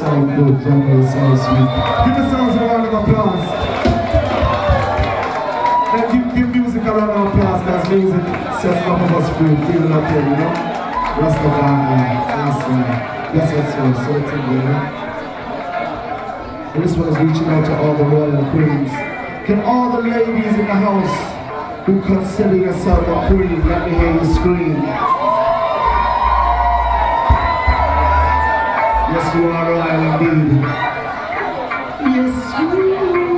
so good, jungle is so sweet. Give yourselves a round of applause. And give music a round of applause, because music sets some of us free, feeling up here, you know? Rastafari, yes, so it's in there, And this one is reaching out to all the royal queens. Can all the ladies in the house who consider yourself a queen, let me hear you scream. Yes, you are royal indeed. Yes, you are.